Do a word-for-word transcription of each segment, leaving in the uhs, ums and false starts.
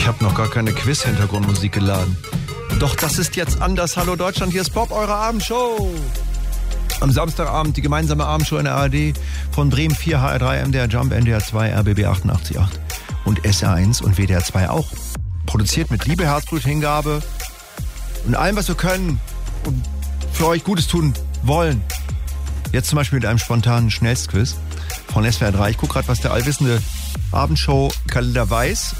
Ich habe noch gar keine Quiz-Hintergrundmusik geladen. Doch das ist jetzt anders. Hallo Deutschland, hier ist Bob, eure Abendshow. Am Samstagabend die gemeinsame Abendshow in der A R D von Bremen vier, H R drei, M D R Jump, N D R zwei, R B B achtundachtzig Komma acht und S R eins und W D R zwei auch. Produziert mit Liebe, Herzblut, Hingabe und allem, was wir können und für euch Gutes tun wollen. Jetzt zum Beispiel mit einem spontanen Schnellstquiz von S W R drei. Ich gucke gerade, was der allwissende Abendshow-Kalender weiß.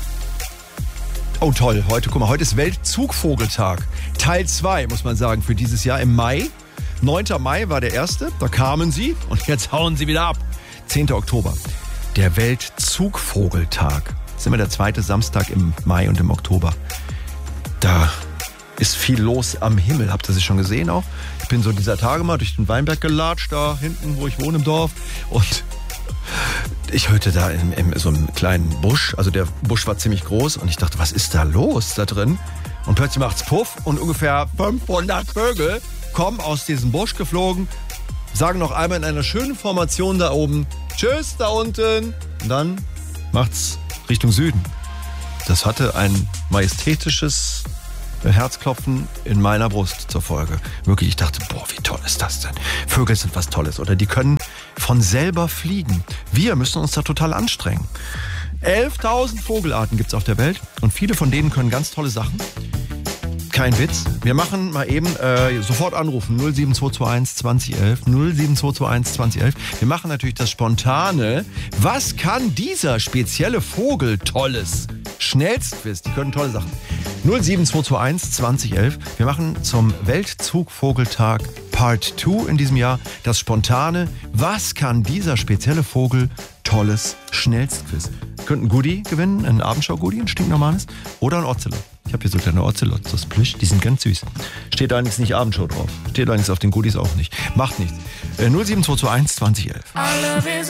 Oh toll, heute, guck mal, heute ist Weltzugvogeltag. Teil zwei, muss man sagen, für dieses Jahr im Mai. neunter Mai war der erste, da kamen sie und jetzt hauen sie wieder ab. zehnter Oktober, der Weltzugvogeltag. Das ist immer der zweite Samstag im Mai und im Oktober. Da ist viel los am Himmel. Habt ihr das schon gesehen auch? Ich bin so dieser Tage mal durch den Weinberg gelatscht, da hinten, wo ich wohne im Dorf. Und ich hörte da in, in so einem kleinen Busch, also der Busch war ziemlich groß und ich dachte, was ist da los da drin? Und plötzlich macht's Puff und ungefähr fünfhundert Vögel kommen aus diesem Busch geflogen, sagen noch einmal in einer schönen Formation da oben, tschüss da unten. Und dann macht's Richtung Süden. Das hatte ein majestätisches Herzklopfen in meiner Brust zur Folge. Wirklich, ich dachte, boah, wie toll ist das denn? Vögel sind was Tolles, oder? Die können von selber fliegen. Wir müssen uns da total anstrengen. elftausend Vogelarten gibt's auf der Welt und viele von denen können ganz tolle Sachen. Kein Witz. Wir machen mal eben äh, sofort anrufen. null sieben zwei zwei eins zwanzig elf. null sieben zwei zwei eins zwanzig elf. Wir machen natürlich das Spontane. Was kann dieser spezielle Vogel Tolles? Schnellstquiz. Die können tolle Sachen. null sieben zwei zwei eins zwanzig elf. Wir machen zum Weltzugvogeltag Part zwei in diesem Jahr das Spontane. Was kann dieser spezielle Vogel Tolles? Schnellstquiz. Ihr könnt ein Goodie gewinnen, ein Abendschau-Goodie, ein stinknormales oder ein Ocelot. Ich habe hier so kleine Ocelots aus Plüsch, die sind ganz süß. Steht allerdings nicht Abendshow drauf. Steht allerdings auf den Goodies auch nicht. Macht nichts. Äh, null sieben zwei zwei eins zwanzig elf.